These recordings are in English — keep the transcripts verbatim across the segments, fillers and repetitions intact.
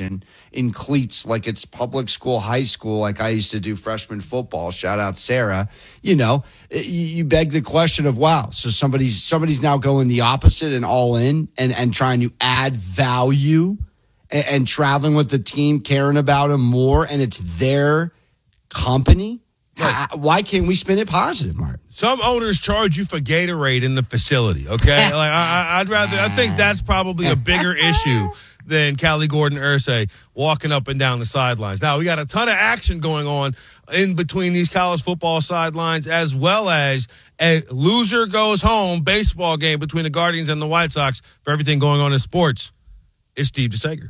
in, in cleats like it's public school, high school, like I used to do freshman football. Shout out Sarah. You know, you, you beg the question of, wow, so somebody's somebody's now going the opposite and all in and, and trying to add value and, and traveling with the team, caring about them more, and it's their company. Right. Why can't we spin it positive, Mark? Some owners charge you for Gatorade in the facility, okay? like I, I'd rather, I think that's probably a bigger issue than Callie Gordon Irsay walking up and down the sidelines. Now, we got a ton of action going on in between these college football sidelines, as well as a loser goes home baseball game between the Guardians and the White Sox. For everything going on in sports, it's Steve DeSager.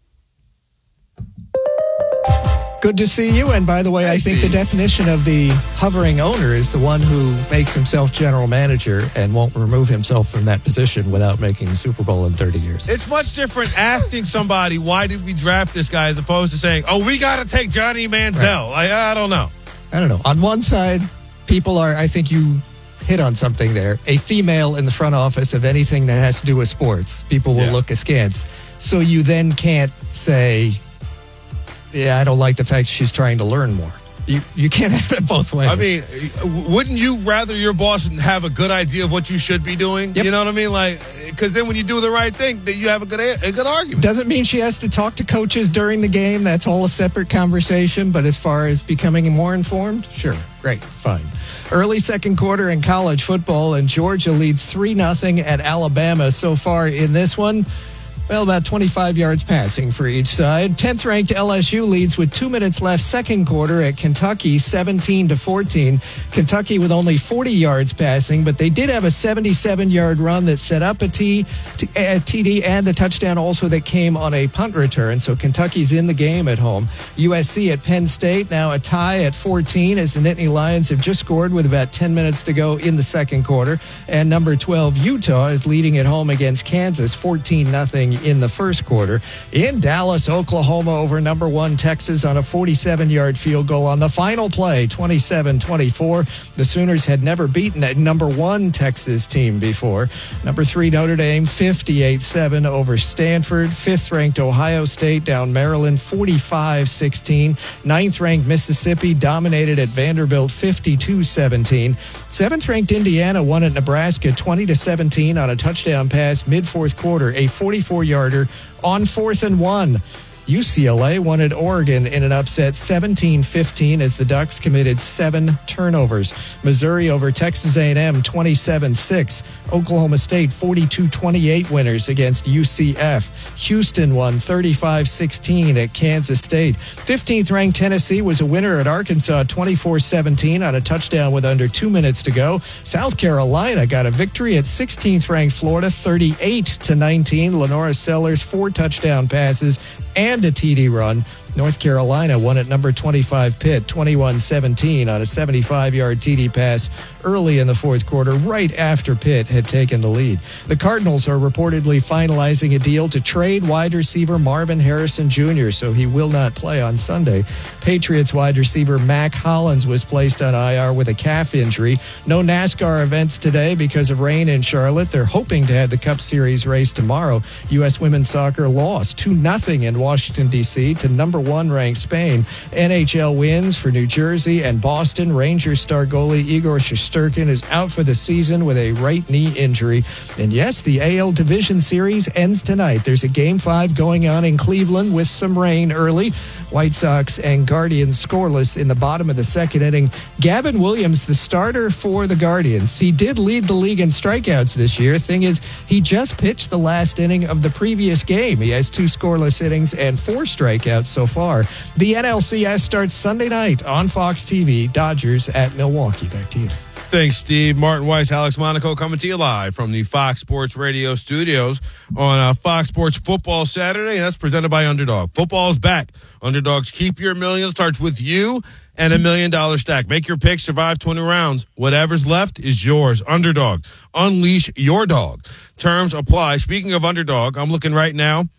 Good to see you. And by the way, hey, I think Steve. The definition of the hovering owner is the one who makes himself general manager and won't remove himself from that position without making the Super Bowl in thirty years. It's much different asking somebody, why did we draft this guy, as opposed to saying, oh, we got to take Johnny Manziel. Right. Like, I don't know. I don't know. On one side, people are, I think you hit on something there, a female in the front office of anything that has to do with sports. People will yeah. look askance. So you then can't say, yeah, I don't like the fact she's trying to learn more. You you can't have it both ways. I mean, wouldn't you rather your boss have a good idea of what you should be doing? Yep. You know what I mean? Like, because then when you do the right thing, that you have a good a good argument. Doesn't mean she has to talk to coaches during the game. That's all a separate conversation. But as far as becoming more informed, sure, great, fine. Early second quarter in college football, and Georgia leads three nothing at Alabama so far in this one. Well, about twenty-five yards passing for each side. tenth-ranked L S U leads with two minutes left second quarter at Kentucky, seventeen to fourteen. Kentucky with only forty yards passing, but they did have a seventy-seven-yard run that set up a T, t- a T D and a touchdown also that came on a punt return. So Kentucky's in the game at home. U S C at Penn State, now a tie at fourteen as the Nittany Lions have just scored with about ten minutes to go in the second quarter. And number twelve, Utah, is leading at home against Kansas, fourteen nothing in the first quarter. In Dallas, Oklahoma over number one Texas on a forty-seven-yard field goal on the final play, twenty-seven twenty-four. The Sooners had never beaten a number one Texas team before. Number three Notre Dame, fifty-eight seven over Stanford. Fifth-ranked Ohio State down Maryland, forty-five sixteen. Ninth-ranked Mississippi dominated at Vanderbilt, fifty-two seventeen. Seventh-ranked Indiana won at Nebraska, twenty to seventeen on a touchdown pass mid-fourth quarter, a forty-four-yarder on fourth and one. U C L A won at Oregon in an upset seventeen fifteen as the Ducks committed seven turnovers. Missouri over Texas A and M twenty-seven six. Oklahoma State forty-two twenty-eight winners against U C F. Houston won thirty-five sixteen at Kansas State. fifteenth-ranked Tennessee was a winner at Arkansas twenty-four seventeen on a touchdown with under two minutes to go. South Carolina got a victory at sixteenth-ranked Florida thirty-eight to nineteen. Lenora Sellers four touchdown passes and a T D run. North Carolina won at number twenty-five Pitt, twenty-one seventeen on a seventy-five-yard T D pass early in the fourth quarter, right after Pitt had taken the lead. The Cardinals are reportedly finalizing a deal to trade wide receiver Marvin Harrison Junior, so he will not play on Sunday. Patriots wide receiver Mac Hollins was placed on I R with a calf injury. No NASCAR events today because of rain in Charlotte. They're hoping to have the Cup Series race tomorrow. U S women's soccer lost two nothing in Washington, D C to number one ranked Spain. N H L wins for New Jersey and Boston. Rangers star goalie Igor Shesterkin is out for the season with a right knee injury. And yes, the A L Division Series ends tonight. There's a game five going on in Cleveland with some rain early. White Sox and Guardians scoreless in the bottom of the second inning. Gavin Williams, the starter for the Guardians. He did lead the league in strikeouts this year. Thing is, he just pitched the last inning of the previous game. He has two scoreless innings and four strikeouts so far. The N L C S starts Sunday night on Fox T V. Dodgers at Milwaukee. Back to you. Thanks, Steve. Martin Weiss, Alex Monaco coming to you live from the Fox Sports Radio studios on uh, Fox Sports Football Saturday. That's presented by Underdog. Football is back. Underdogs keep your million. Starts with you and a million dollar stack. Make your picks, survive twenty rounds. Whatever's left is yours. Underdog. Unleash your dog. Terms apply. Speaking of Underdog, I'm looking right now.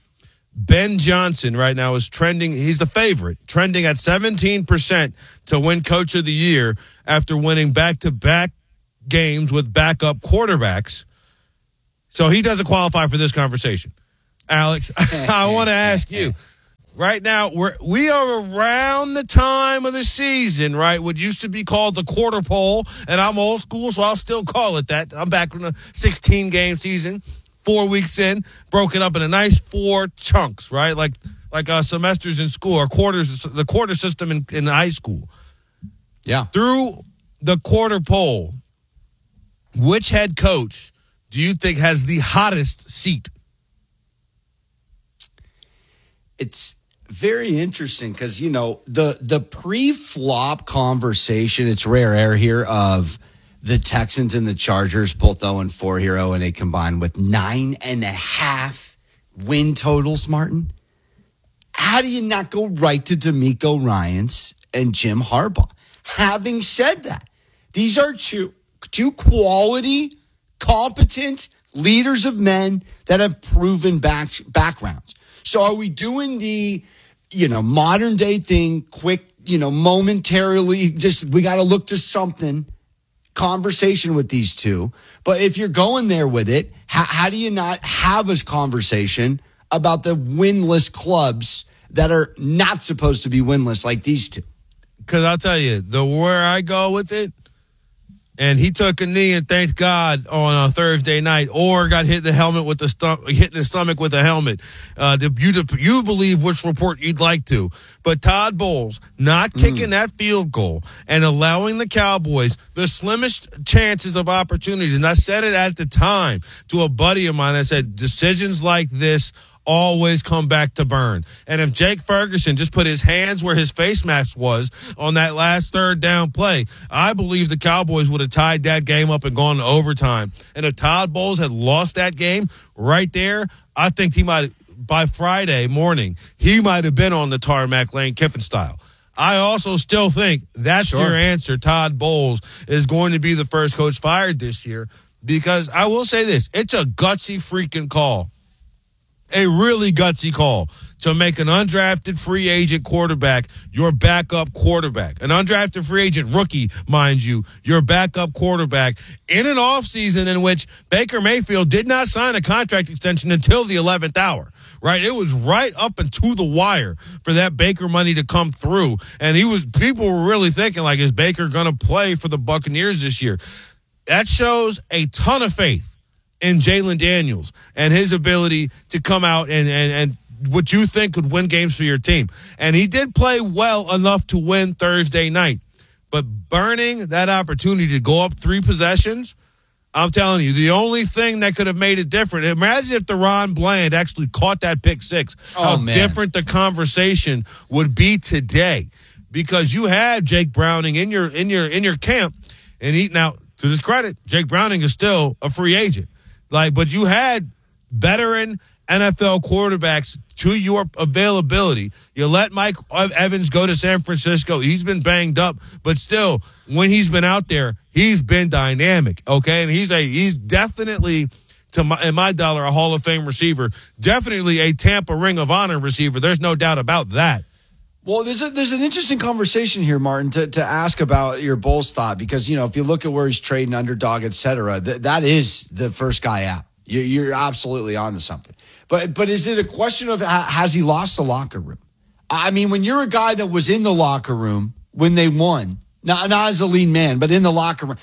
Ben Johnson right now is trending. He's the favorite, trending at seventeen percent to win Coach of the Year after winning back-to-back games with backup quarterbacks. So he doesn't qualify for this conversation. Alex, I want to ask you, right now, we're, we are around the time of the season, right? What used to be called the quarter pole, and I'm old school, so I'll still call it that. I'm back in a sixteen-game season, four weeks in, broken up in a nice four chunks, right? Like like uh, semesters in school, or quarters, the quarter system in, in high school. Yeah. Through the quarter pole, which head coach do you think has the hottest seat? It's very interesting because, you know, the the pre-flop conversation, it's rare air here of the Texans and the Chargers, both oh and four here, oh and eight combined with nine and a half win totals, Martin. How do you not go right to DeMeco Ryans and Jim Harbaugh? Having said that, these are two, two quality, competent leaders of men that have proven back, backgrounds. So are we doing the, you know, modern day thing, quick, you know, momentarily, just we got to look to something, conversation with these two. But if you're going there with it, how, how do you not have a conversation about the winless clubs that are not supposed to be winless like these two? Because I'll tell you, the where I go with it, and he took a knee and thanked God on a Thursday night, or got hit in the helmet with the stomach, hit in the stomach with a helmet. Uh, the, you, you believe which report you'd like to, but Todd Bowles not kicking mm. that field goal and allowing the Cowboys the slimmest chances of opportunities. And I said it at the time to a buddy of mine. I said, decisions like this always come back to burn. And if Jake Ferguson just put his hands where his face mask was on that last third down play, I believe the Cowboys would have tied that game up and gone to overtime. And if Todd Bowles had lost that game right there, I think he might, by Friday morning, he might have been on the tarmac Lane Kiffin style. I also still think that's sure. your answer. Todd Bowles is going to be the first coach fired this year, because I will say this, it's a gutsy freaking call. A really gutsy call to make an undrafted free agent quarterback your backup quarterback. An undrafted free agent rookie, mind you, your backup quarterback in an offseason in which Baker Mayfield did not sign a contract extension until the eleventh hour, right? It was right up and to the wire for that Baker money to come through. And he was, people were really thinking, like, is Baker going to play for the Buccaneers this year? That shows a ton of faith in Jalen Daniels and his ability to come out and, and, and what you think could win games for your team. And he did play well enough to win Thursday night. But burning that opportunity to go up three possessions, I'm telling you, the only thing that could have made it different, imagine if DeRon Bland actually caught that pick six, oh, how man. different the conversation would be today. Because you had Jake Browning in your in your in your camp, and he, now to his credit, Jake Browning is still a free agent. Like, but you had veteran N F L quarterbacks to your availability. You let Mike Evans go to San Francisco. He's been banged up, but still, when he's been out there, he's been dynamic. Okay, and he's a he's definitely, to my, in my dollar, a Hall of Fame receiver. Definitely a Tampa Ring of Honor receiver. There's no doubt about that. Well, there's a, there's an interesting conversation here, Martin, to, to ask about your Bulls thought, because, you know, if you look at where he's trading, underdog, et cetera, th- that is the first guy out. You're, you're absolutely onto something. But but is it a question of ha- has he lost the locker room? I mean, when you're a guy that was in the locker room when they won, not, not as a lead man, but in the locker room,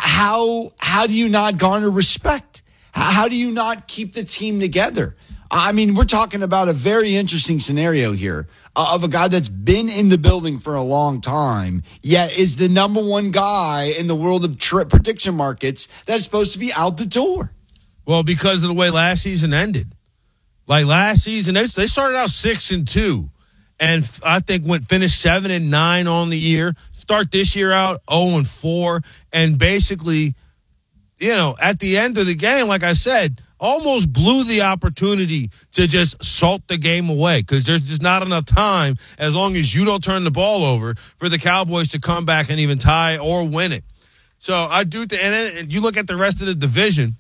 how how do you not garner respect? How, how do you not keep the team together? I mean, we're talking about a very interesting scenario here uh, of a guy that's been in the building for a long time, yet is the number one guy in the world of tri- prediction markets that's supposed to be out the door. Well, because of the way last season ended. Like last season, they, they started out six and two, and I think went finished seven and nine on the year. Start this year out zero and four, and basically, you know, at the end of the game, like I said, almost blew the opportunity to just salt the game away, because there's just not enough time, as long as you don't turn the ball over, for the Cowboys to come back and even tie or win it. So I do, th- and then you look at the rest of the division.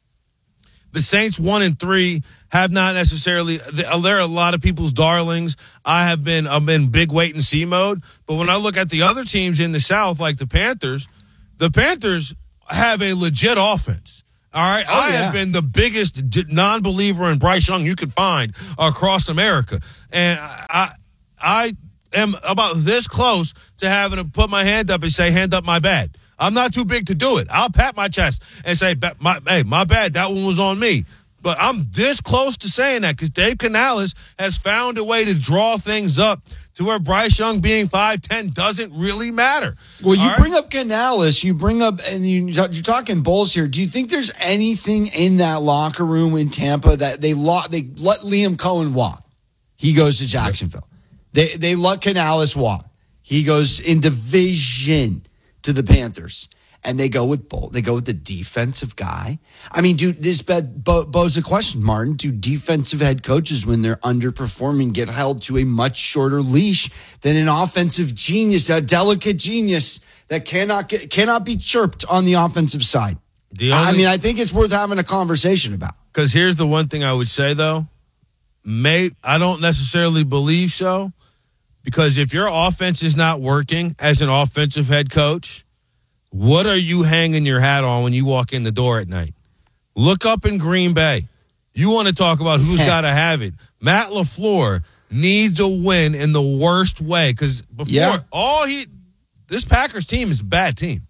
The Saints one and three have not necessarily. There are a lot of people's darlings. I have been I'm in big wait and see mode. But when I look at the other teams in the South, like the Panthers, the Panthers have a legit offense. All right, Oh, I yeah. have been the biggest d- non-believer in Bryce Young you could find across America, and I, I am about this close to having to put my hand up and say, "Hand up, my bad." I'm not too big to do it. I'll pat my chest and say, "My, hey, my bad. That one was on me." But I'm this close to saying that because Dave Canales has found a way to draw things up to where Bryce Young being five ten doesn't really matter. Well, you All right? bring up Canales, you bring up, and you, you're talking Bulls here. Do you think there's anything in that locker room in Tampa that they lo- they let Liam Cohen walk? He goes to Jacksonville. They they let Canales walk. He goes in division to the Panthers. And they go with Bo. They go with the defensive guy. I mean, dude, this bed Bo, Bo's a question, Martin. Do defensive head coaches, when they're underperforming, get held to a much shorter leash than an offensive genius, a delicate genius that cannot get, cannot be chirped on the offensive side? The I only- mean, I think it's worth having a conversation about. Because here's the one thing I would say, though. May I don't necessarily believe so. Because if your offense is not working as an offensive head coach, what are you hanging your hat on when you walk in the door at night? Look up in Green Bay. You want to talk about who's got to have it. Matt LaFleur needs a win in the worst way because before Yeah. all he – this Packers team is a bad team.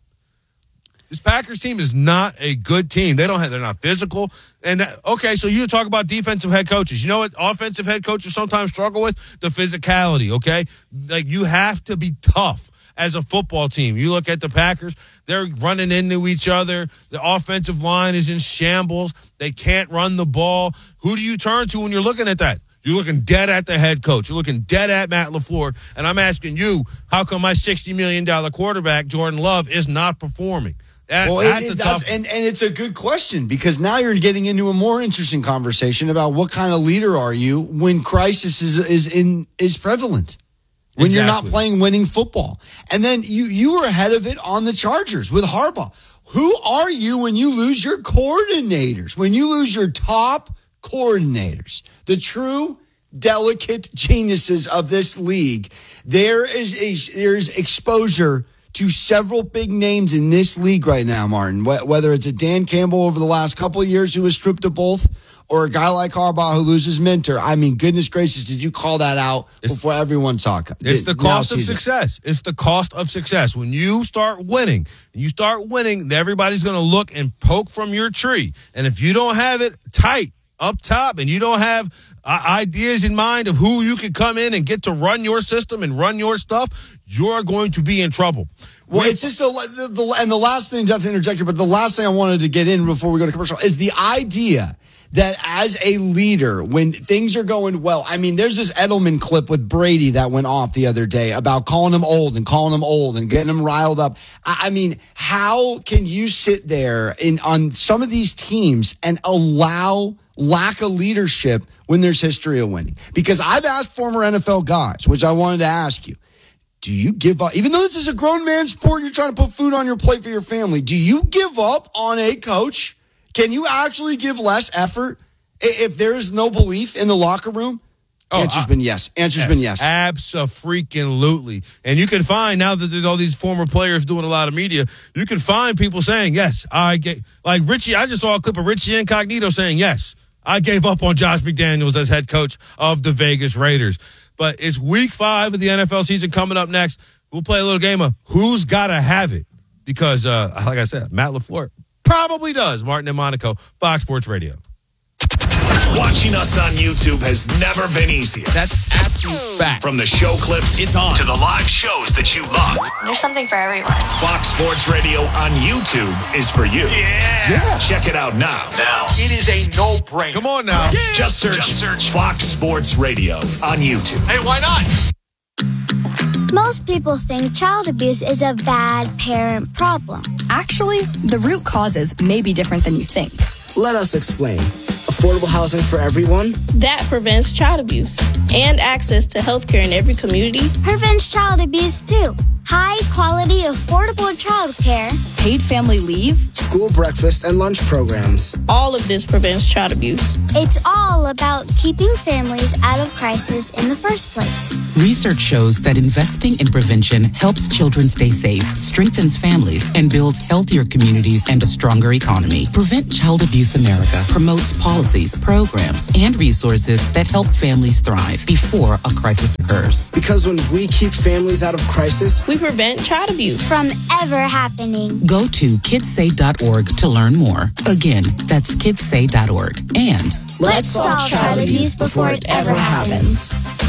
This Packers team is not a good team. They don't have, they're not physical. And that, okay, so you talk about defensive head coaches. You know what offensive head coaches sometimes struggle with? The physicality, okay? Like you have to be tough as a football team. You look at the Packers, they're running into each other. The offensive line is in shambles. They can't run the ball. Who do you turn to when you're looking at that? You're looking dead at the head coach. You're looking dead at Matt LaFleur. And I'm asking you, how come my sixty million dollars quarterback, Jordan Love, is not performing? That, Well, that's it, a that's, tough and, and it's a good question because now you're getting into a more interesting conversation about what kind of leader are you when crisis is is in is prevalent. When you're not Exactly. playing winning football. And then you you were ahead of it on the Chargers with Harbaugh. Who are you when you lose your coordinators? When you lose your top coordinators, the true delicate geniuses of this league, there is a, there is exposure to several big names in this league right now, Martin. Wh- Whether it's a Dan Campbell over the last couple of years who was stripped of both, or a guy like Harbaugh who loses mentor. I mean, goodness gracious, did you call that out It's- before everyone talked? It's the now cost of sees it. success. It's the cost of success. When you start winning, you start winning, everybody's going to look and poke from your tree. And if you don't have it tight up top and you don't have uh, ideas in mind of who you can come in and get to run your system and run your stuff, you're going to be in trouble. Well, it's just a, the, the and the last thing, not to interject here, but the last thing I wanted to get in before we go to commercial is the idea that as a leader, when things are going well, I mean, there's this Edelman clip with Brady that went off the other day about calling him old and calling him old and getting him riled up. I, I mean, how can you sit there in on some of these teams and allow lack of leadership when there's history of winning? Because I've asked former N F L guys, which I wanted to ask you, do you give up, even though this is a grown man sport, you're trying to put food on your plate for your family, do you give up on a coach? Can you actually give less effort if there is no belief in the locker room? Oh, Answer's I- been yes. Answer's been yes. Abso-freaking-lutely. And you can find, now that there's all these former players doing a lot of media, you can find people saying, yes, I get, like Richie, I just saw a clip of Richie Incognito saying, yes, I gave up on Josh McDaniels as head coach of the Vegas Raiders. But it's week five of the N F L season coming up next. We'll play a little game of who's got to have it. Because, uh, like I said, Matt LaFleur probably does. Martin and Monaco, Fox Sports Radio. Watching us on YouTube has never been easier. That's absolute fact. From the show clips It's on. to the live shows that you love. There's something for everyone. Fox Sports Radio on YouTube is for you. Yeah. Check it out now. Now. It is a no-brainer. Come on now. Just search, Just search Fox Sports Radio on YouTube. Hey, why not? Most people think child abuse is a bad parent problem. Actually, the root causes may be different than you think. Let us explain. Affordable housing for everyone? That prevents child abuse and access to health care in every community. Prevents child abuse too. high-quality, affordable childcare, Paid family leave? School breakfast and lunch programs. All of this prevents child abuse. it's all about keeping families out of crisis in the first place. Research shows that investing in prevention helps children stay safe, strengthens families, and builds healthier communities and a stronger economy. Prevent Child Abuse America promotes policies, programs, and resources that help families thrive before a crisis occurs. Because when we keep families out of crisis, we prevent child abuse from ever happening. Go to kids say dot org to learn more. Again, that's kids say dot org. And let's solve child abuse before it ever happens.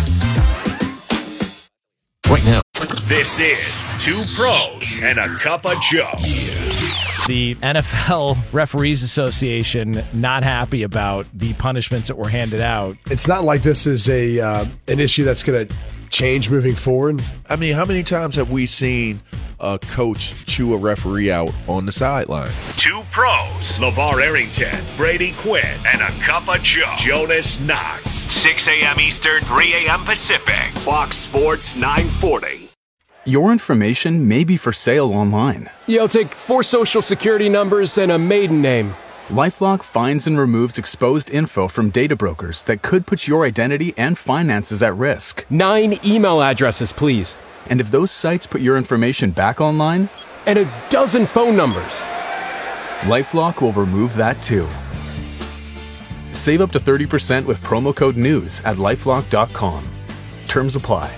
Right now. This is Two Pros and a Cup of Joe. The N F L Referees Association not happy about the punishments that were handed out. It's not like this is a uh, an issue that's going to change moving forward. I mean, how many times have we seen a coach chew a referee out on the sideline? Two Pros, LeVar Arrington, Brady Quinn, and a Cup of Joe. Jonas Knox. six a.m. Eastern, three a.m. Pacific. Fox Sports nine forty. Your information may be for sale online. You'll take four social security numbers and a maiden name. LifeLock finds and removes exposed info from data brokers that could put your identity and finances at risk. Nine email addresses, please. And if those sites put your information back online? And a dozen phone numbers. LifeLock will remove that too. Save up to thirty percent with promo code NEWS at lifelock dot com. Terms apply.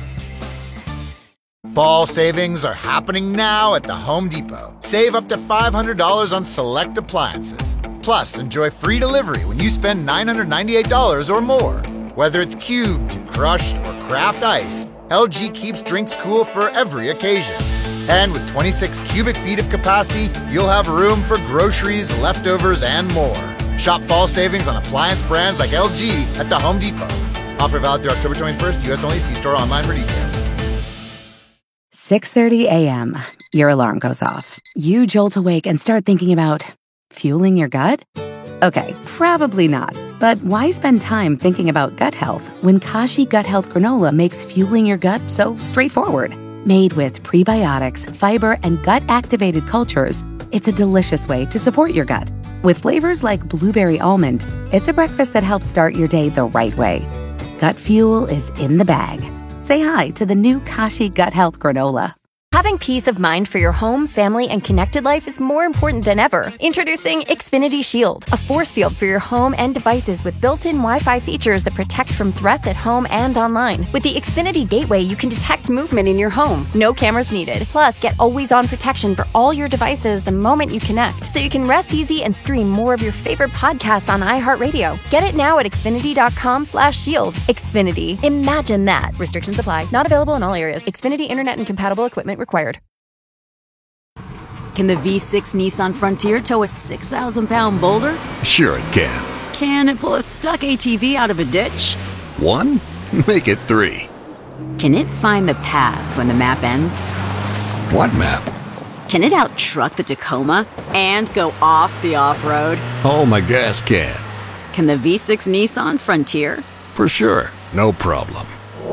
Fall savings are happening now at the Home Depot. Save up to five hundred dollars on select appliances. Plus, enjoy free delivery when you spend nine hundred ninety-eight dollars or more. Whether it's cubed, crushed, or craft ice, L G keeps drinks cool for every occasion. And with twenty-six cubic feet of capacity, you'll have room for groceries, leftovers, and more. Shop fall savings on appliance brands like L G at the Home Depot. Offer valid through October twenty-first, U S only. See store online for details. six thirty a.m. Your alarm goes off. You jolt awake and start thinking about fueling your gut? Okay, probably not. But why spend time thinking about gut health when Kashi Gut Health Granola makes fueling your gut so straightforward? Made with prebiotics, fiber, and gut-activated cultures, it's a delicious way to support your gut. With flavors like blueberry almond, it's a breakfast that helps start your day the right way. Gut fuel is in the bag. Say hi to the new Kashi Gut Health Granola. Having peace of mind for your home, family, and connected life is more important than ever. Introducing Xfinity Shield, a force field for your home and devices with built-in Wi-Fi features that protect from threats at home and online. With the Xfinity Gateway, you can detect movement in your home. No cameras needed. Plus, get always-on protection for all your devices the moment you connect, so you can rest easy and stream more of your favorite podcasts on iHeartRadio. Get it now at Xfinity.com slash shield. Xfinity. Imagine that. Restrictions apply. Not available in all areas. Xfinity Internet and compatible equipment required. Can the V six Nissan Frontier tow a six thousand pound boulder? Sure it can. Can it pull a stuck A T V out of a ditch? One? Make it three. Can it find the path when the map ends? What map? Can it out-truck the Tacoma and go off the off-road? Oh, my gas can. Can the V six Nissan Frontier? For sure. No problem.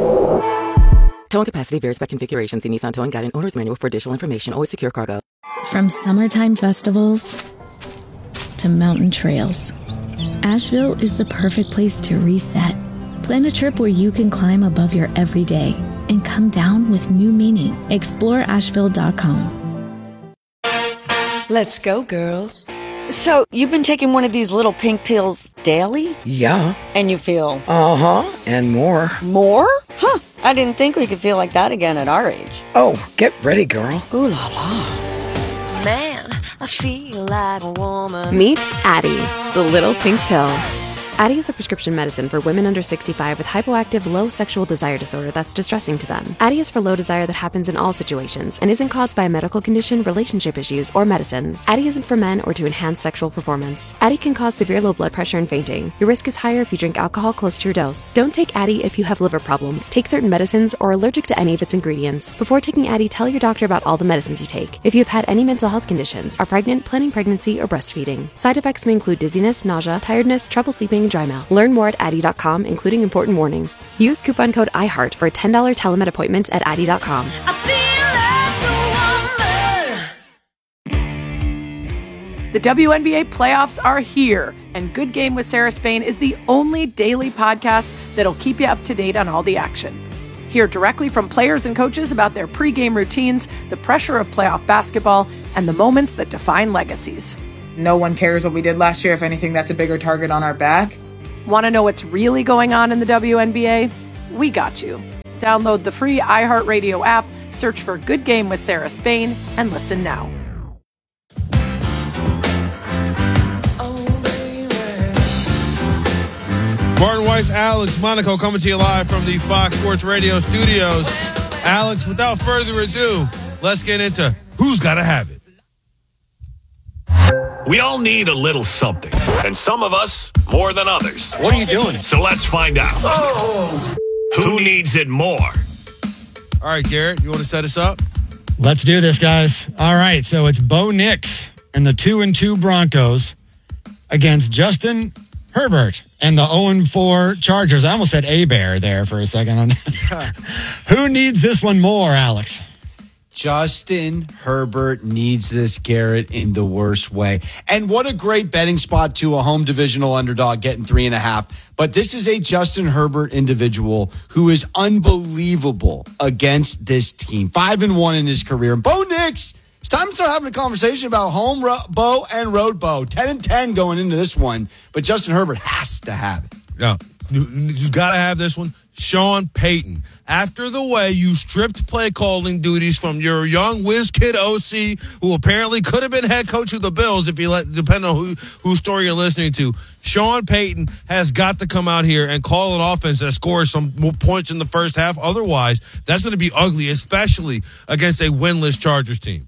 Towing capacity varies by configuration. See Nissan Towing Guide and Owner's Manual for additional information. Always secure cargo. From summertime festivals to mountain trails, Asheville is the perfect place to reset. Plan a trip where you can climb above your everyday and come down with new meaning. Explore Asheville dot com. Let's go, girls. So, you've been taking one of these little pink pills daily? Yeah. And you feel? Uh-huh, and more. More? Huh. I didn't think we could feel like that again at our age. Oh, get ready, girl. Ooh la la. Man, I feel like a woman. Meet Addyi, the little pink pill. Addyi is a prescription medicine for women under sixty-five with hypoactive low sexual desire disorder that's distressing to them. Addyi is for low desire that happens in all situations and isn't caused by a medical condition, relationship issues, or medicines. Addyi isn't for men or to enhance sexual performance. Addyi can cause severe low blood pressure and fainting. Your risk is higher if you drink alcohol close to your dose. Don't take Addyi if you have liver problems, take certain medicines, or are allergic to any of its ingredients. Before taking Addyi, tell your doctor about all the medicines you take. If you have had any mental health conditions, are pregnant, planning pregnancy, or breastfeeding. Side effects may include dizziness, nausea, tiredness, trouble sleeping, and dry mouth. Learn more at Addyi dot com, including important warnings. Use coupon code I heart for a ten dollars telemed appointment at Addyi dot com. I feel like The W N B A playoffs are here, and Good Game with Sarah Spain is the only daily podcast that'll keep you up to date on all the action. Hear directly from players and coaches about their pregame routines, the pressure of playoff basketball, and the moments that define legacies. No one cares what we did last year. If anything, that's a bigger target on our back. Want to know what's really going on in the W N B A? We got you. Download the free iHeartRadio app, search for Good Game with Sarah Spain, and listen now. Martin Weiss, Alex Monaco coming to you live from the Fox Sports Radio studios. Alex, without further ado, let's get into who's got to have it. We all need a little something, and some of us more than others. What are you doing? So let's find out. Oh. Who needs it more? All right, Garrett, you want to set us up? Let's do this, guys. All right, so it's Bo Nix and the two and two Broncos against Justin Herbert and the oh and four Chargers. I almost said A-Bear there for a second. Who needs this one more, Alex? Justin Herbert needs this, Garrett, in the worst way. And what a great betting spot to a home divisional underdog getting three and a half. But this is a Justin Herbert individual who is unbelievable against this team. Five and one in his career. And Bo Nix, it's time to start having a conversation about home ro- Bo and road Bo. ten and ten going into this one. But Justin Herbert has to have it. No, you've got to have this one. Sean Payton. After the way you stripped play calling duties from your young whiz kid O C, who apparently could have been head coach of the Bills, if you let, depending on who whose story you're listening to, Sean Payton has got to come out here and call an offense that scores some points in the first half. Otherwise, that's going to be ugly, especially against a winless Chargers team.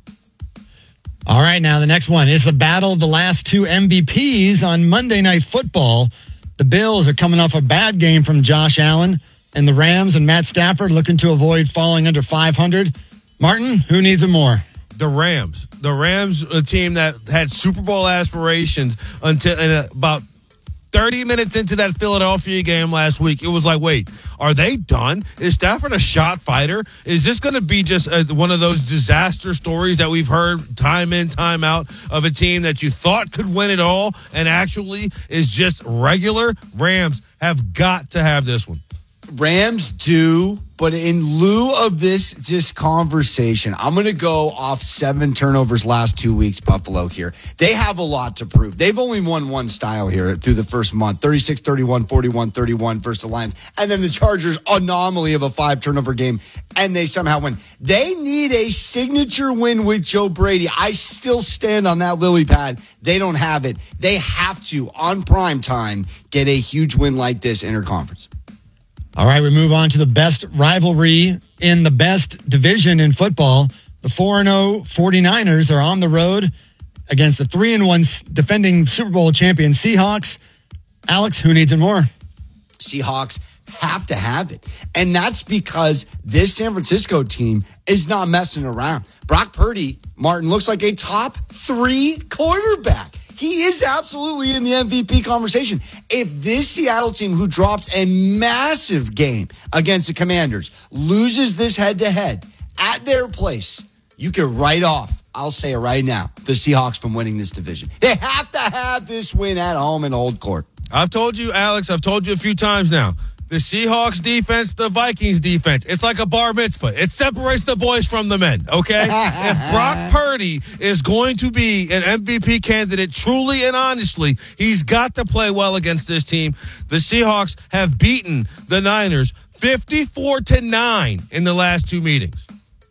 All right, now the next one is the battle of the last two M V Ps on Monday Night Football. The Bills are coming off a bad game from Josh Allen, and the Rams and Matt Stafford looking to avoid falling under five hundred. Martin, who needs it more? The Rams. The Rams, a team that had Super Bowl aspirations until and about thirty minutes into that Philadelphia game last week. It was like, wait, are they done? Is Stafford a shot fighter? Is this going to be just a, one of those disaster stories that we've heard time in, time out of a team that you thought could win it all and actually is just regular? Rams have got to have this one. Rams do, but in lieu of this just conversation, I'm going to go off seven turnovers last two weeks, Buffalo here. They have a lot to prove. They've only won one style here through the first month, thirty-six thirty-one, forty-one thirty-one versus the Lions. And then the Chargers anomaly of a five turnover game, and they somehow win. They need a signature win with Joe Brady. I still stand on that lily pad. They don't have it. They have to, on prime time, get a huge win like this interconference. All right, we move on to the best rivalry in the best division in football. The four and oh 49ers are on the road against the three and one defending Super Bowl champion Seahawks. Alex, who needs it more? Seahawks have to have it. And that's because this San Francisco team is not messing around. Brock Purdy, Martin, looks like a top three quarterback. He is absolutely in the M V P conversation. If this Seattle team, who dropped a massive game against the Commanders, loses this head-to-head at their place, you can write off, I'll say it right now, the Seahawks from winning this division. They have to have this win at home in Old Court. I've told you, Alex, I've told you a few times now. The Seahawks defense, the Vikings defense, it's like a bar mitzvah. It separates the boys from the men, okay? If Brock Purdy is going to be an M V P candidate truly and honestly, he's got to play well against this team. The Seahawks have beaten the Niners fifty-four to nine in the last two meetings.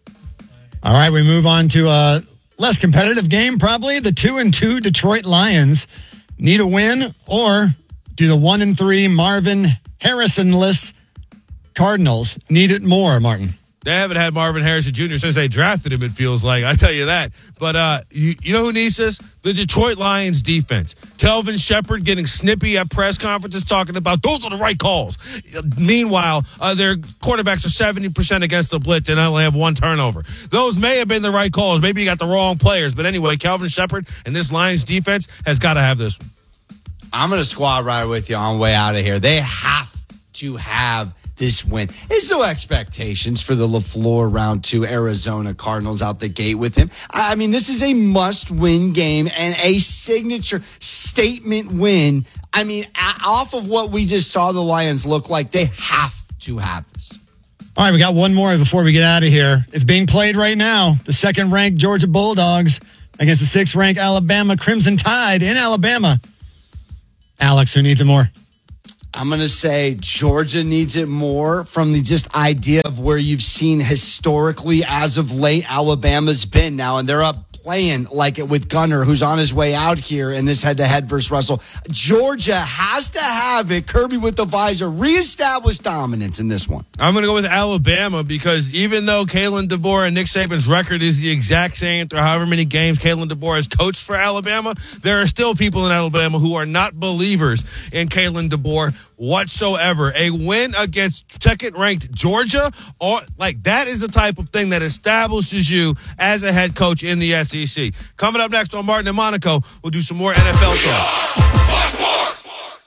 All right, we move on to a less competitive game, probably. The two and two Detroit Lions need a win, or do the one and three Marvin Harrison-less Cardinals need it more, Martin? They haven't had Marvin Harrison Junior since they drafted him, it feels like. I tell you that. But uh, you, you know who needs this? The Detroit Lions defense. Kelvin Shepard getting snippy at press conferences talking about those are the right calls. Meanwhile, uh, their quarterbacks are seventy percent against the blitz and only have one turnover. Those may have been the right calls. Maybe you got the wrong players. But anyway, Kelvin Shepard and this Lions defense has got to have this one. I'm going to squad right with you on the way out of here. They have to have this win. There's no expectations for the LaFleur round two Arizona Cardinals out the gate with him. I mean, this is a must-win game and a signature statement win. I mean, off of what we just saw the Lions look like, they have to have this. All right, we got one more before we get out of here. It's being played right now. The second-ranked Georgia Bulldogs against the sixth-ranked Alabama Crimson Tide in Alabama. Alex, who needs it more? I'm going to say Georgia needs it more from the just idea of where you've seen historically as of late Alabama's been now, and they're up playing like it with Gunner, who's on his way out here in this head-to-head versus Russell. Georgia has to have it. Kirby with the visor, reestablish dominance in this one. I'm going to go with Alabama because even though Kalen DeBoer and Nick Saban's record is the exact same through however many games Kalen DeBoer has coached for Alabama, there are still people in Alabama who are not believers in Kalen DeBoer whatsoever. A win against second-ranked Georgia, or like that is the type of thing that establishes you as a head coach in the S E C. Coming up next on Martin and Monaco, we'll do some more N F L talk.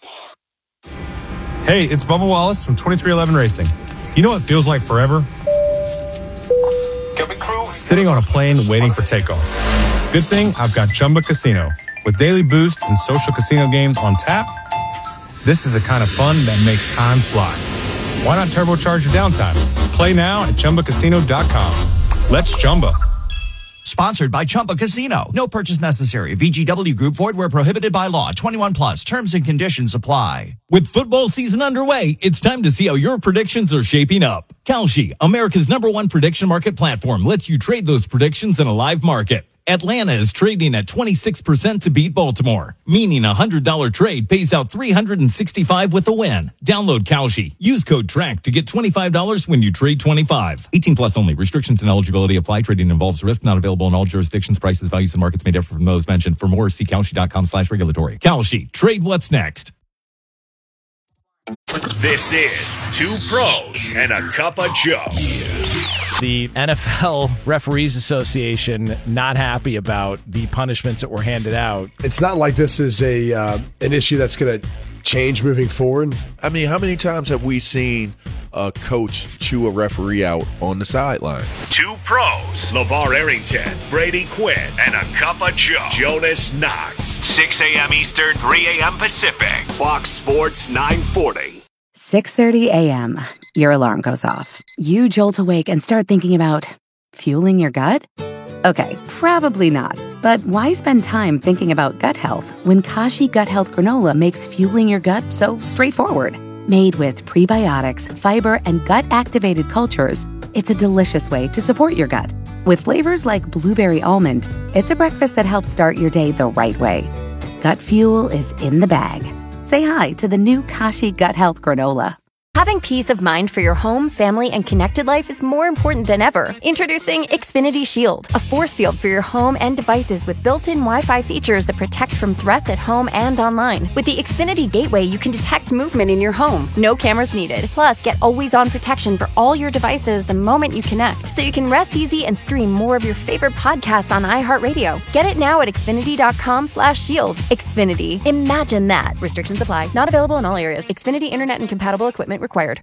Hey, it's Bubba Wallace from twenty-three eleven Racing. You know what feels like forever? Sitting on a plane waiting for takeoff. Good thing I've got Chumba Casino. With daily boost and social casino games on tap, this is the kind of fun that makes time fly. Why not turbocharge your downtime? Play now at Chumba Casino dot com. Let's Chumba. Sponsored by Chumba Casino. No purchase necessary. V G W Group. Void where prohibited by law. twenty-one plus. Terms and conditions apply. With football season underway, it's time to see how your predictions are shaping up. Kalshi, America's number one prediction market platform, lets you trade those predictions in a live market. Atlanta is trading at twenty-six percent to beat Baltimore, meaning a one hundred dollars trade pays out three hundred sixty-five dollars with a win. Download Kalshi. Use code TRACK to get twenty-five dollars when you trade twenty-five. eighteen plus only. Restrictions and eligibility apply. Trading involves risk. Not available in all jurisdictions. Prices, values, and markets may differ from those mentioned. For more, see Kalshi.com slash regulatory. Kalshi. Trade what's next. This is Two Pros and a Cup of Joe. The N F L Referees Association not happy about the punishments that were handed out. It's not like this is a uh, an issue that's going to change moving forward. I mean, how many times have we seen a coach chew a referee out on the sideline? Two Pros, LeVar Arrington, Brady Quinn, and a Cup of Joe, Jonas Knox. six a.m. Eastern, three a.m. Pacific. Fox Sports nine forty. six thirty a.m. Your alarm goes off. You jolt awake and start thinking about fueling your gut? Okay, probably not. But why spend time thinking about gut health when Kashi Gut Health Granola makes fueling your gut so straightforward? Made with prebiotics, fiber, and gut-activated cultures, it's a delicious way to support your gut. With flavors like blueberry almond, it's a breakfast that helps start your day the right way. Gut fuel is in the bag. Say hi to the new Kashi Gut Health Granola. Having peace of mind for your home, family, and connected life is more important than ever. Introducing Xfinity Shield, a force field for your home and devices with built-in Wi-Fi features that protect from threats at home and online. With the Xfinity Gateway, you can detect movement in your home. No cameras needed. Plus, get always-on protection for all your devices the moment you connect, so you can rest easy and stream more of your favorite podcasts on iHeartRadio. Get it now at Xfinity.com slash shield. Xfinity. Imagine that. Restrictions apply. Not available in all areas. Xfinity Internet and compatible equipment required.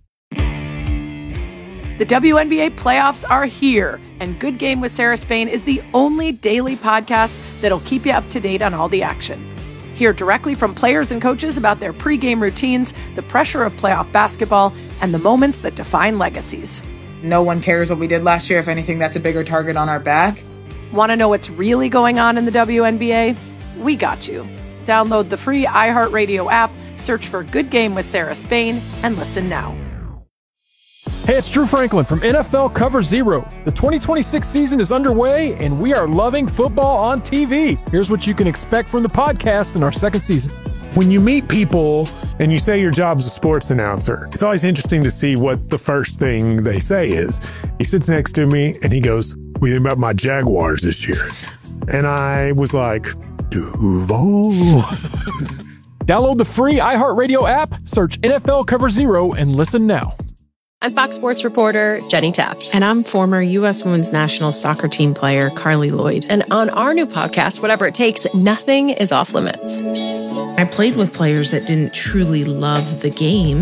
The W N B A playoffs are here, and Good Game with Sarah Spain is the only daily podcast that'll keep you up to date on all the action. Hear directly from players and coaches about their pregame routines, the pressure of playoff basketball, and the moments that define legacies. No one cares what we did last year. If anything, that's a bigger target on our back. Want to know what's really going on in the W N B A? We got you. Download the free iHeartRadio app, search for Good Game with Sarah Spain, and listen now. Hey, it's Drew Franklin from N F L Cover Zero. The twenty twenty-six season is underway, and we are loving football on T V. Here's what you can expect from the podcast in our second season. When you meet people and you say your job's a sports announcer, it's always interesting to see what the first thing they say is. He sits next to me and he goes, "What do you think about my Jaguars this year?" And I was like, Duval. Download the free iHeartRadio app, search N F L Cover Zero, and listen now. I'm Fox Sports reporter Jenny Taft. And I'm former U S Women's National Soccer Team player Carly Lloyd. And on our new podcast, Whatever It Takes, nothing is off limits. I played with players that didn't truly love the game.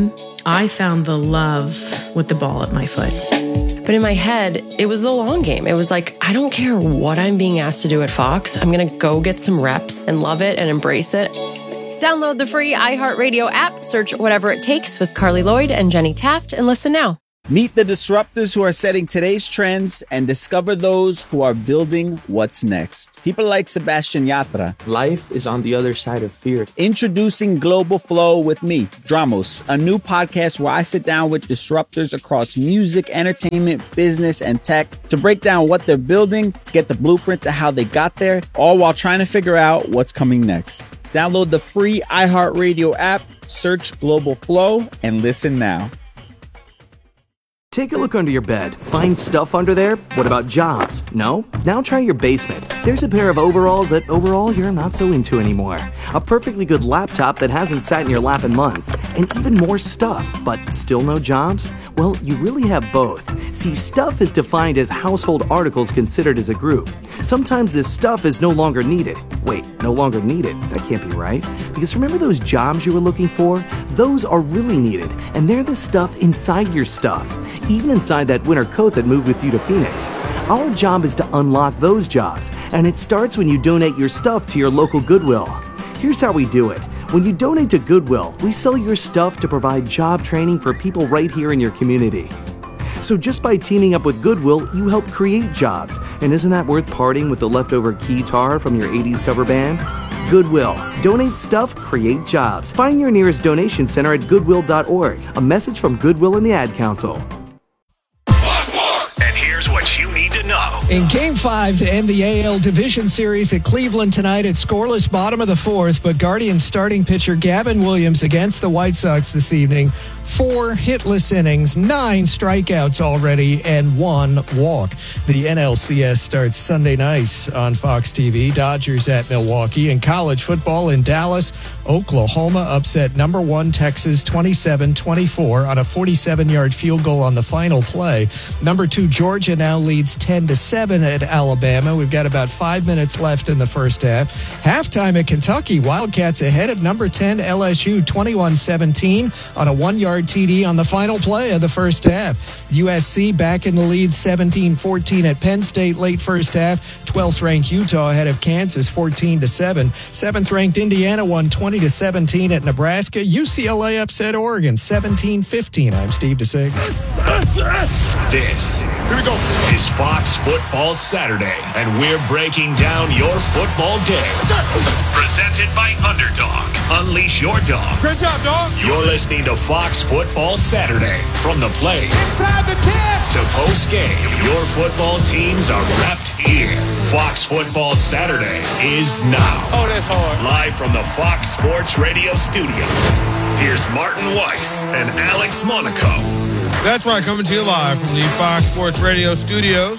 I found the love with the ball at my foot. But in my head, it was the long game. It was like, I don't care what I'm being asked to do at Fox. I'm going to go get some reps and love it and embrace it. Download the free iHeartRadio app, search Whatever It Takes with Carly Lloyd and Jenny Taft, and listen now. Meet the disruptors who are setting today's trends and discover those who are building what's next. People like Sebastian Yatra. Life is on the other side of fear. Introducing Global Flow with me, Dramos, a new podcast where I sit down with disruptors across music, entertainment, business, and tech to break down what they're building, get the blueprint to how they got there, all while trying to figure out what's coming next. Download the free iHeartRadio app, search Global Flow, and listen now. Take a look under your bed. Find stuff under there? What about jobs? No? Now try your basement. There's a pair of overalls that overall you're not so into anymore. A perfectly good laptop that hasn't sat in your lap in months. And even more stuff, but still no jobs? Well, you really have both. See, stuff is defined as household articles considered as a group. Sometimes this stuff is no longer needed. Wait, no longer needed? That can't be right. Because remember those jobs you were looking for? Those are really needed, and they're the stuff inside your stuff. Even inside that winter coat that moved with you to Phoenix. Our job is to unlock those jobs, and it starts when you donate your stuff to your local Goodwill. Here's how we do it. When you donate to Goodwill, we sell your stuff to provide job training for people right here in your community. So just by teaming up with Goodwill, you help create jobs. And isn't that worth parting with the leftover keytar from your eighties cover band? Goodwill. Donate stuff, create jobs. Find your nearest donation center at goodwill dot org. A message from Goodwill and the Ad Council. And here's what you need to know. In Game five to end the A L Division Series at Cleveland tonight, it's scoreless bottom of the fourth, but Guardians starting pitcher Gavin Williams against the White Sox this evening. Four hitless innings, nine strikeouts already, and one walk. The N L C S starts Sunday nights on Fox T V. Dodgers at Milwaukee. And college football in Dallas, Oklahoma upset number one Texas twenty-seven twenty-four on a forty-seven-yard field goal on the final play. Number two Georgia now leads ten to seven at Alabama. We've got about five minutes left in the first half. Halftime at Kentucky, Wildcats ahead of number ten L S U twenty-one seventeen on a one-yard T D on the final play of the first half. U S C back in the lead seventeen fourteen at Penn State late first half. twelfth ranked Utah ahead of Kansas fourteen to seven. seventh ranked Indiana won twenty to seventeen at Nebraska. U C L A upset Oregon seventeen fifteen. I'm Steve DeSig. This Here we go. is Fox Football Saturday, and we're breaking down your football day. Presented by Underdog. Unleash your dog. Great job, dog. You're listening to Fox Football Saturday. From the plays Inside the ten. to post-game, your football teams are repped here. Fox Football Saturday is now. Oh, that's hard. Live from the Fox Sports Radio studios. Here's Martin Weiss and Alex Monaco. That's right, coming to you live from the Fox Sports Radio studios.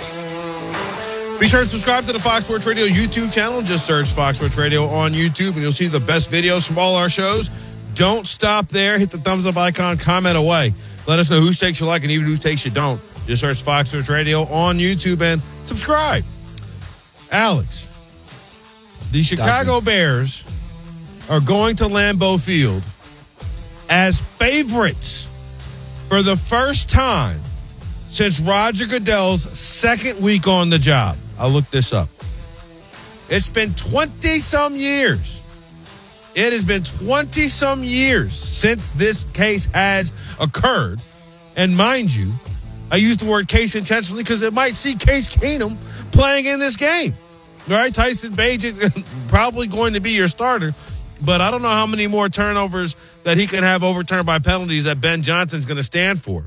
Be sure to subscribe to the Fox Sports Radio YouTube channel. Just search Fox Sports Radio on YouTube, and you'll see the best videos from all our shows. Don't stop there. Hit the thumbs up icon, comment away. Let us know whose takes you like and even whose takes you don't. Just search Fox Sports Radio on YouTube and subscribe. Alex, the Chicago Bears are going to Lambeau Field as favorites for the first time since Roger Goodell's second week on the job. I looked this up. It's been twenty-some years. It has been twenty-some years since this case has occurred. And mind you, I use the word case intentionally because it might see Case Keenum playing in this game. All right, Tyson Bagent probably going to be your starter, but I don't know how many more turnovers that he can have overturned by penalties that Ben Johnson's going to stand for.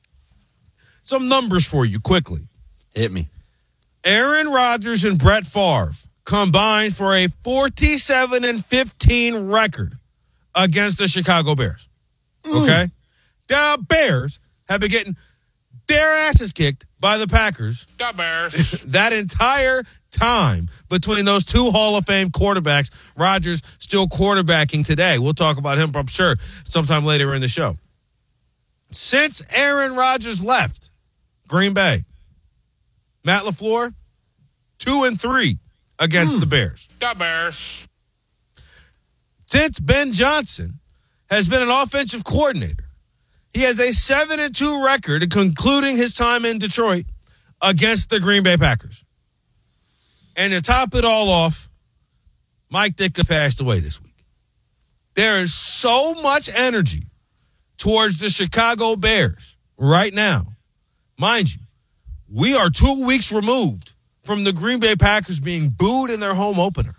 Some numbers for you quickly. Hit me. Aaron Rodgers and Brett Favre combined for a forty-seven and fifteen record against the Chicago Bears. Okay? The Bears have been getting their asses kicked by the Packers. The Bears. That entire time between those two Hall of Fame quarterbacks. Rodgers still quarterbacking today. We'll talk about him, I'm sure, sometime later in the show. Since Aaron Rodgers left Green Bay, Matt LaFleur, two and three against mm. the Bears. The Bears. Since Ben Johnson has been an offensive coordinator, He has a seven and two record, concluding his time in Detroit against the Green Bay Packers. And to top it all off, Mike Ditka passed away this week. There is so much energy towards the Chicago Bears right now. Mind you, we are two weeks removed from the Green Bay Packers being booed in their home opener.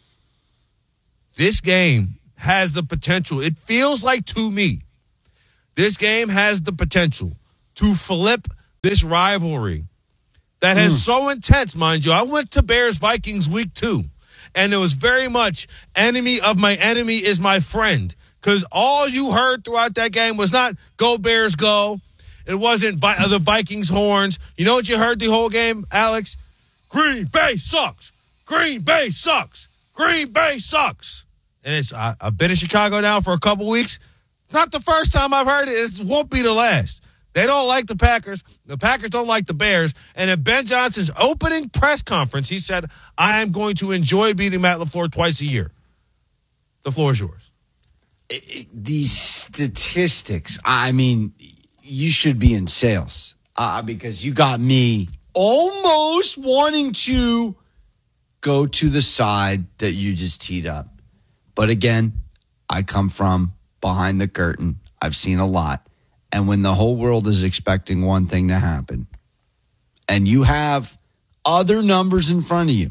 This game has the potential. It feels like to me, this game has the potential to flip this rivalry that has mm. so intense, mind you. I went to Bears-Vikings week two, and it was very much enemy of my enemy is my friend, because all you heard throughout that game was not go Bears go. It wasn't Vi- the Vikings horns. You know what you heard the whole game, Alex? Green Bay sucks. Green Bay sucks. Green Bay sucks. And it's I, I've been in Chicago now for a couple weeks. Not the first time I've heard it. It won't be the last. They don't like the Packers. The Packers don't like the Bears. And at Ben Johnson's opening press conference, he said, I am going to enjoy beating Matt LaFleur twice a year. The floor is yours. It, it, these statistics, I mean, you should be in sales uh, because you got me almost wanting to go to the side that you just teed up. But again, I come from behind the curtain. I've seen a lot. And when the whole world is expecting one thing to happen, and you have other numbers in front of you,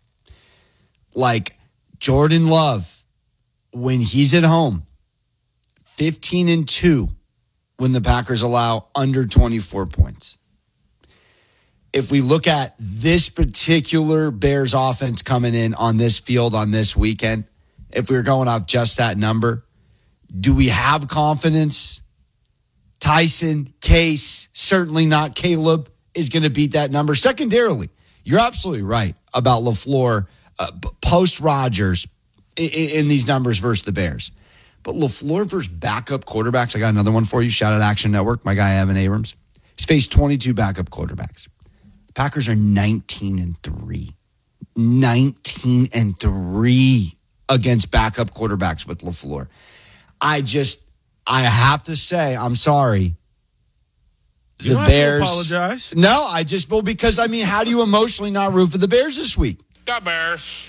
like Jordan Love, when he's at home, fifteen and two when the Packers allow under twenty-four points. If we look at this particular Bears offense coming in on this field on this weekend, if we were going off just that number, do we have confidence? Tyson, Case, certainly not Caleb, is going to beat that number. Secondarily, you're absolutely right about LaFleur uh, post-Rodgers in, in these numbers versus the Bears. But LaFleur versus backup quarterbacks, I got another one for you. Shout out Action Network, my guy Evan Abrams. He's faced twenty-two backup quarterbacks. The Packers are nineteen and three. nineteen and three against backup quarterbacks with LaFleur. I just, I have to say, I'm sorry. You The don't Bears. have to apologize. No, I just, well, because, I mean, how do you emotionally not root for the Bears this week? The Bears.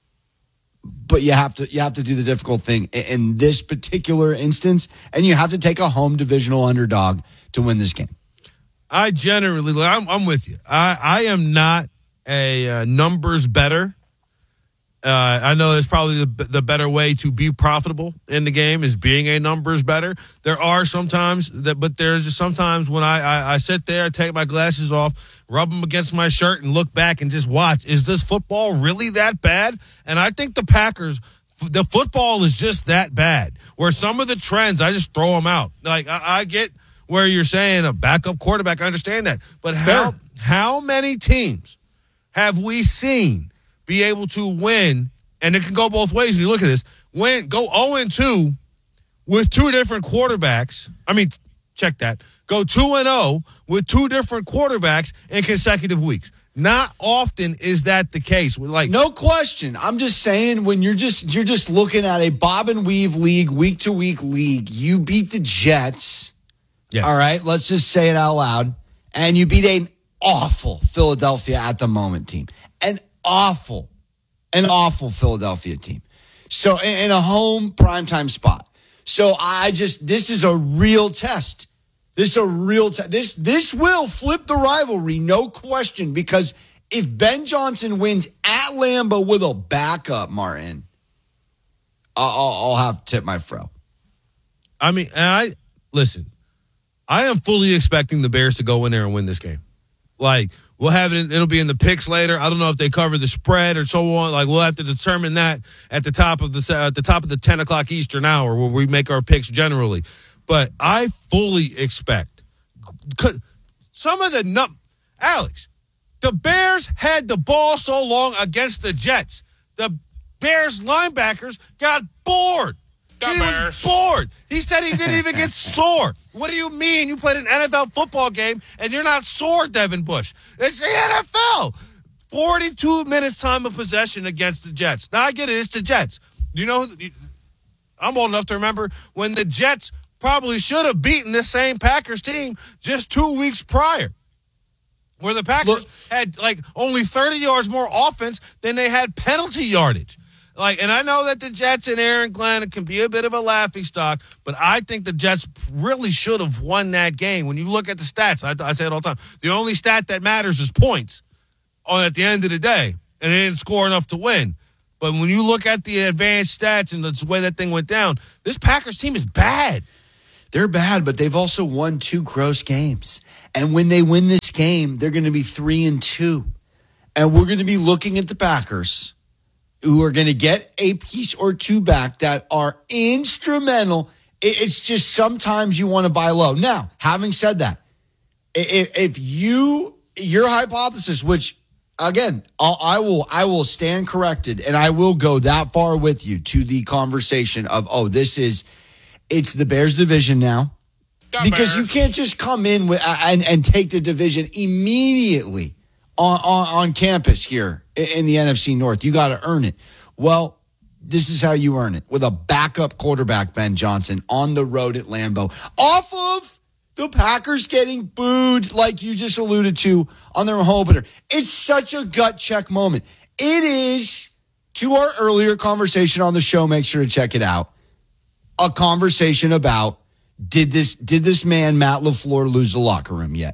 But you have to you have to do the difficult thing in this particular instance, and you have to take a home divisional underdog to win this game. I generally, I'm, I'm with you. I, I am not a uh, numbers better. Uh, I know there's probably the, the better way to be profitable in the game is being a numbers better. There are sometimes that, but there's just sometimes when I, I, I sit there, take my glasses off, rub them against my shirt and look back and just watch. Is this football really that bad? And I think the Packers, the football is just that bad where some of the trends, I just throw them out. Like I, I get where you're saying a backup quarterback. I understand that. But how, how many teams have we seen be able to win, and it can go both ways when you look at this, win, go oh and two with two different quarterbacks. I mean, check that. Go two and oh with two different quarterbacks in consecutive weeks. Not often is that the case. Like, no question. I'm just saying when you're just you're just looking at a bob and weave league, week to week league, you beat the Jets. Yes. All right, let's just say it out loud. And you beat an awful Philadelphia at the moment team. An awful, an awful Philadelphia team. So in, in a home primetime spot. So I just, this is a real test. This is a real test. This, this will flip the rivalry, no question, because if Ben Johnson wins at Lambeau with a backup, Martin, I'll, I'll have to tip my fro. I mean, and I, listen, I am fully expecting the Bears to go in there and win this game. Like, we'll have it, it'll be in the picks later. I don't know if they cover the spread or so on. Like, we'll have to determine that at the top of the at the top of the ten o'clock Eastern hour where we make our picks generally. But I fully expect some of the num Alex, the Bears had the ball so long against the Jets. The Bears linebackers got bored. The he Bears. was bored. He said he didn't even get sore. What do you mean? You played an N F L football game and you're not sore, Devin Bush. It's the N F L. forty-two minutes time of possession against the Jets. Now, I get it. It's the Jets. You know, I'm old enough to remember when the Jets probably should have beaten this same Packers team just two weeks prior, where the Packers Look, had like only thirty yards more offense than they had penalty yardage. Like, and I know that the Jets and Aaron Glenn can be a bit of a laughingstock, but I think the Jets really should have won that game. When you look at the stats, I, I say it all the time, the only stat that matters is points on at the end of the day, and they didn't score enough to win. But when you look at the advanced stats and the way that thing went down, this Packers team is bad. They're bad, but they've also won two gross games. And when they win this game, they're going to be three and two. And we're going to be looking at the Packers, who are going to get a piece or two back that are instrumental. It's just sometimes you want to buy low. Now, having said that, if you, your hypothesis, which again, I will, I will stand corrected, and I will go that far with you to the conversation of, oh, this is, it's the Bears division now, the because Bears. You can't just come in with, and, and take the division immediately on, on, on campus here in the N F C North. You got to earn it. Well, this is how you earn it, with a backup quarterback, Ben Johnson, on the road at Lambeau, off of the Packers getting booed, like you just alluded to, on their home opener. It's such a gut check moment. It is, to our earlier conversation on the show, make sure to check it out, a conversation about did this did this man, Matt LaFleur, lose the locker room yet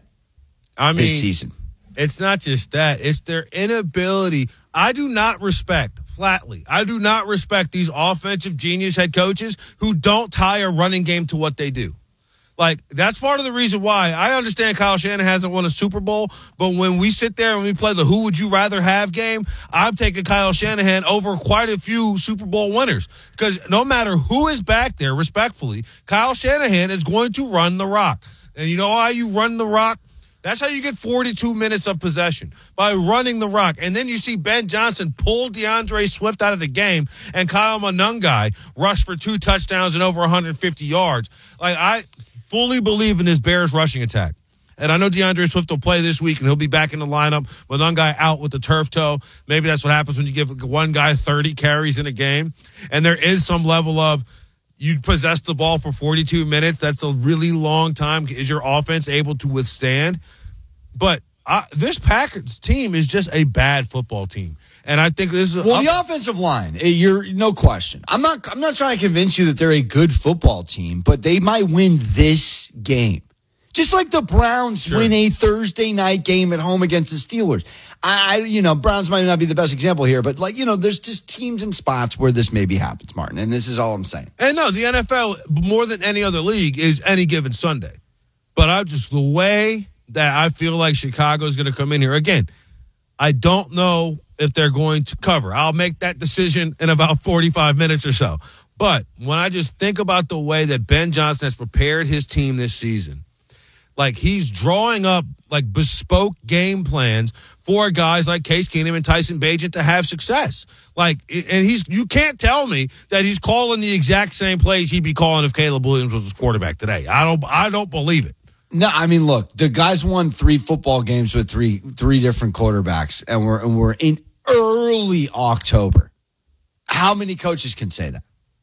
I mean, this season? It's not just that. It's their inability. I do not respect, flatly, I do not respect these offensive genius head coaches who don't tie a running game to what they do. Like, that's part of the reason why. I understand Kyle Shanahan hasn't won a Super Bowl, but when we sit there and we play the who would you rather have game, I'm taking Kyle Shanahan over quite a few Super Bowl winners. Because no matter who is back there, respectfully, Kyle Shanahan is going to run the rock. And you know how you run the rock? That's how you get forty-two minutes of possession, by running the rock. And then you see Ben Johnson pull DeAndre Swift out of the game, and Kyle Monangai rush for two touchdowns and over one hundred fifty yards. Like, I fully believe in this Bears rushing attack. And I know DeAndre Swift will play this week, and he'll be back in the lineup. Monangai out with the turf toe. Maybe that's what happens when you give one guy thirty carries in a game. And there is some level of, you possess the ball for forty-two minutes. That's a really long time. Is your offense able to withstand? But uh, this Packers team is just a bad football team. And I think this is well, the offensive line. You're no question. I'm not. I'm not trying to convince you that they're a good football team, but they might win this game, just like the Browns sure. win a Thursday night game at home against the Steelers. I, you know, Browns might not be the best example here, but like you know, there's just teams and spots where this maybe happens, Martin. And this is all I'm saying. And no, the N F L more than any other league is any given Sunday. But I just the way that I feel like Chicago is going to come in here again. I don't know if they're going to cover. I'll make that decision in about forty-five minutes or so. But when I just think about the way that Ben Johnson has prepared his team this season, like he's drawing up like bespoke game plans for guys like Case Keenum and Tyson Bagent to have success. Like, and he's, you can't tell me that he's calling the exact same plays he'd be calling if Caleb Williams was his quarterback today. I don't, I don't believe it. No, I mean, look, the guys won three football games with three three different quarterbacks, and we're and we're in early October. How many coaches can say that?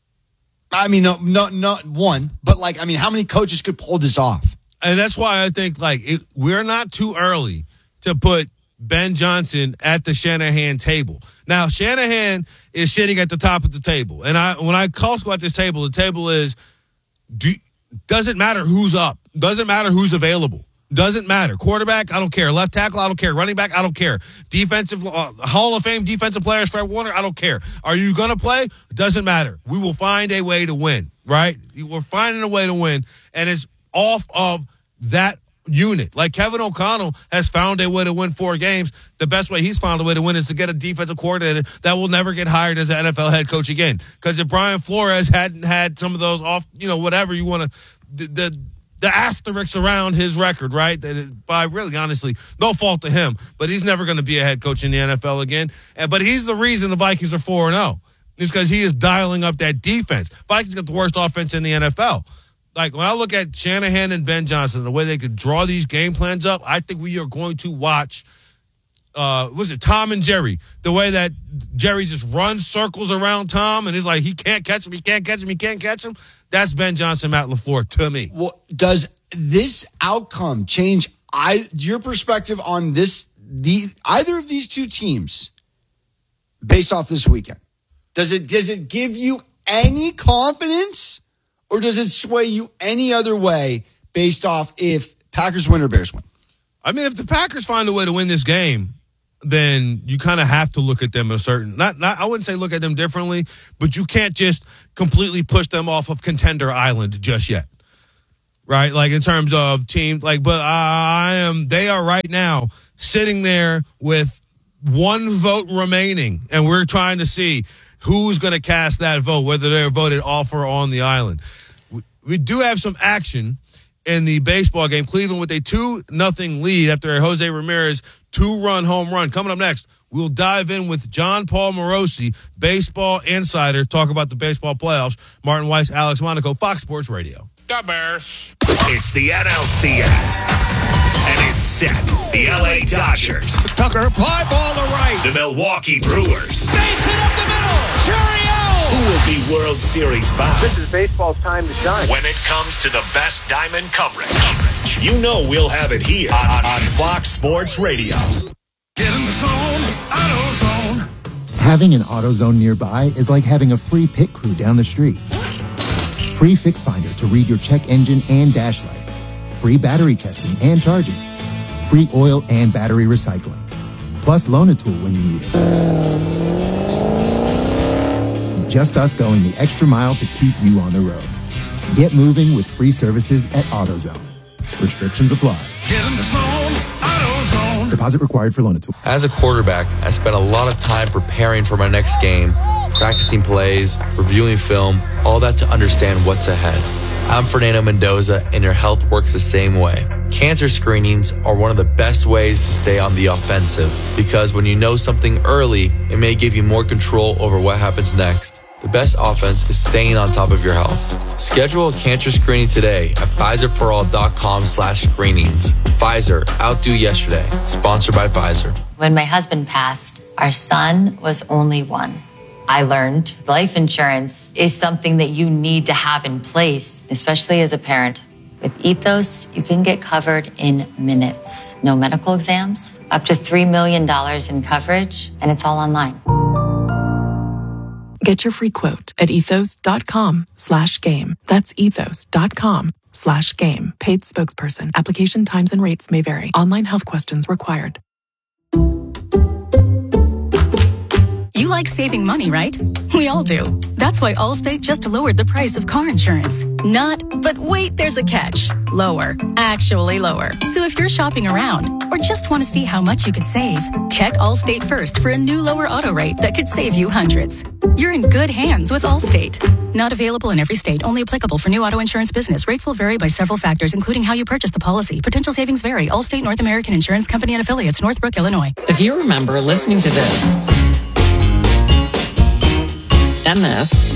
I mean, no, no, not one, but like, I mean, how many coaches could pull this off? And that's why I think like it, we're not too early to put Ben Johnson at the Shanahan table. Now, Shanahan is sitting at the top of the table, and I when I call about this table, the table is do. Doesn't matter who's up. Doesn't matter who's available. Doesn't matter. Quarterback, I don't care. Left tackle, I don't care. Running back, I don't care. Defensive, uh, Hall of Fame defensive player, Fred Warner, I don't care. Are you going to play? Doesn't matter. We will find a way to win, right? We're finding a way to win, and it's off of that unit. Like Kevin O'Connell has found a way to win four games. The best way he's found a way to win is to get a defensive coordinator that will never get hired as an N F L head coach again. Because if Brian Flores hadn't had some of those off, you know, whatever you want to, the, the the asterisks around his record, right? That is, by really, honestly, no fault to him, but he's never going to be a head coach in the N F L again. And but he's the reason the Vikings are four and oh. It's because he is dialing up that defense. Vikings got the worst offense in the N F L. Like, when I look at Shanahan and Ben Johnson, the way they could draw these game plans up, I think we are going to watch uh, was it Tom and Jerry? The way that Jerry just runs circles around Tom and he's like, he can't catch him, he can't catch him, he can't catch him. That's Ben Johnson, Matt LaFleur to me. Well, does this outcome change I, your perspective on this, the either of these two teams based off this weekend? Does it does it give you any confidence, or does it sway you any other way based off if Packers win or Bears win? I mean, if the Packers find a way to win this game, then you kind of have to look at them a certain, not, not, I wouldn't say look at them differently, but you can't just completely push them off of Contender Island just yet. Right? Like in terms of teams, like, but I am, they are right now sitting there with one vote remaining, and we're trying to see who's going to cast that vote, whether they're voted off or on the island. We, we do have some action in the baseball game. Cleveland with a two nothing lead after a Jose Ramirez two-run home run. Coming up next, we'll dive in with John Paul Morosi, baseball insider, talk about the baseball playoffs. Martin Weiss, Alex Monaco, Fox Sports Radio. The Bears. It's the N L C S. And it's set. The L A Dodgers. Tucker, fly ball to right. The Milwaukee Brewers. Base it up the middle. Cheerio! Who will be World Series bound? This is baseball's time to shine. When it comes to the best diamond coverage, you know we'll have it here on, on Fox Sports Radio. Get in the zone, AutoZone. Having an AutoZone nearby is like having a free pit crew down the street. Free Fix Finder to read your check engine and dash lights. Free battery testing and charging. Free oil and battery recycling. Plus Loan-A-Tool when you need it. Just us going the extra mile to keep you on the road. Get moving with free services at AutoZone. Restrictions apply. Get in the zone, AutoZone. Deposit required for Loan-A-Tool. As a quarterback, I spent a lot of time preparing for my next game, practicing plays, reviewing film, all that to understand what's ahead. I'm Fernando Mendoza, and your health works the same way. Cancer screenings are one of the best ways to stay on the offensive, because when you know something early, it may give you more control over what happens next. The best offense is staying on top of your health. Schedule a cancer screening today at Pfizerforall.com slash screenings. Pfizer, outdo yesterday. Sponsored by Pfizer. When my husband passed, our son was only one. I learned life insurance is something that you need to have in place, especially as a parent. With Ethos, you can get covered in minutes. No medical exams, up to three million dollars in coverage, and it's all online. Get your free quote at ethos.com slash game. That's ethos.com slash game. Paid spokesperson. Application times and rates may vary. Online health questions required. You like saving money, right? We all do. That's why Allstate just lowered the price of car insurance. Not, but wait, there's a catch. Lower. Actually lower. So if you're shopping around or just want to see how much you could save, check Allstate first for a new lower auto rate that could save you hundreds. You're in good hands with Allstate. Not available in every state. Only applicable for new auto insurance business. Rates will vary by several factors, including how you purchase the policy. Potential savings vary. Allstate North American Insurance Company and Affiliates, Northbrook, Illinois. If you remember listening to this and this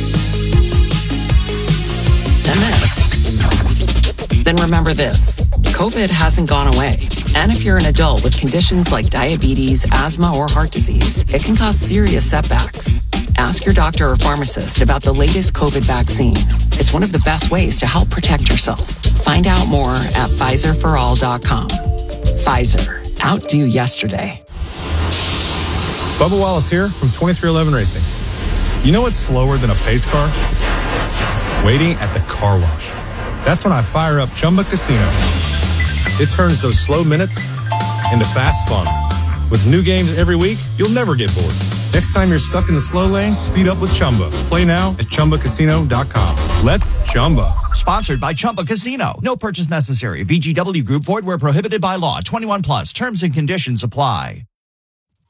and this, then remember this. COVID hasn't gone away. And if you're an adult with conditions like diabetes, asthma, or heart disease, it can cause serious setbacks. Ask your doctor or pharmacist about the latest COVID vaccine. It's one of the best ways to help protect yourself. Find out more at Pfizer for all dot com. Pfizer. Outdo yesterday. Bubba Wallace here from twenty-three eleven Racing. You know what's slower than a pace car? Waiting at the car wash. That's when I fire up Chumba Casino. It turns those slow minutes into fast fun. With new games every week, you'll never get bored. Next time you're stuck in the slow lane, speed up with Chumba. Play now at Chumba Casino dot com. Let's Chumba. Sponsored by Chumba Casino. No purchase necessary. V G W Group. Void where prohibited by law. twenty-one plus. Terms and conditions apply.